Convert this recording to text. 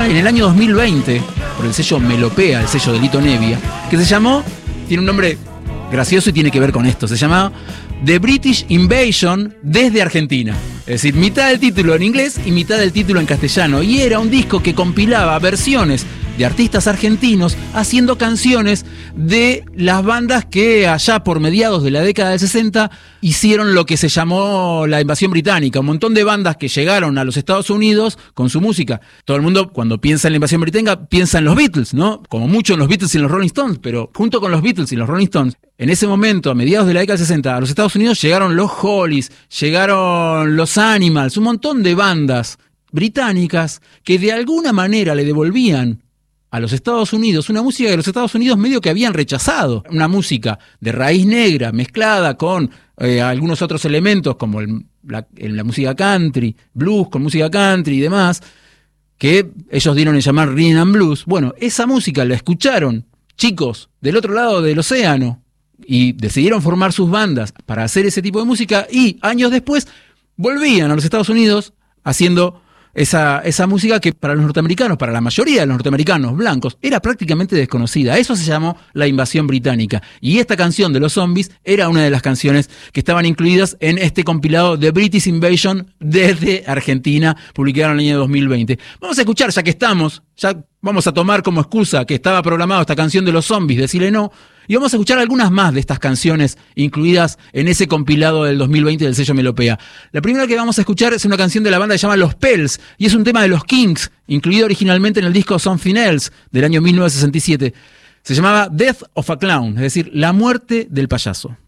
en el año 2020 por el sello Melopea, el sello de Lito Nebbia, que se llamó, tiene un nombre gracioso y tiene que ver con esto, se llama The British Invasion desde Argentina. Es decir, mitad del título en inglés y mitad del título en castellano. Y era un disco que compilaba versiones de artistas argentinos haciendo canciones de las bandas que allá por mediados de la década del 60 hicieron lo que se llamó la invasión británica. Un montón de bandas que llegaron a los Estados Unidos con su música. Todo el mundo cuando piensa en la invasión británica piensa en los Beatles, ¿no? Como mucho en los Beatles y en los Rolling Stones, pero junto con los Beatles y los Rolling Stones, en ese momento, a mediados de la década del 60, a los Estados Unidos llegaron los Hollies, llegaron los Animals, un montón de bandas británicas que de alguna manera le devolvían a los Estados Unidos una música que los Estados Unidos medio que habían rechazado. Una música de raíz negra mezclada con algunos otros elementos como la música country, blues con música country y demás, que ellos dieron en llamar Rhythm and Blues. Bueno, esa música la escucharon chicos del otro lado del océano y decidieron formar sus bandas para hacer ese tipo de música y años después volvían a los Estados Unidos haciendo esa música que para los norteamericanos, para la mayoría de los norteamericanos blancos, era prácticamente desconocida. Eso se llamó la invasión británica. Y esta canción de los Zombies era una de las canciones que estaban incluidas en este compilado de British Invasion desde Argentina, publicado en el año 2020. Vamos a escuchar, ya que estamos, ya vamos a tomar como excusa que estaba programado esta canción de los Zombies, decirle no, y vamos a escuchar algunas más de estas canciones incluidas en ese compilado del 2020 del sello Melopea. La primera que vamos a escuchar es una canción de la banda que se llama Los Pels, y es un tema de los Kings, incluido originalmente en el disco Something Else del año 1967. Se llamaba Death of a Clown, es decir, la muerte del payaso.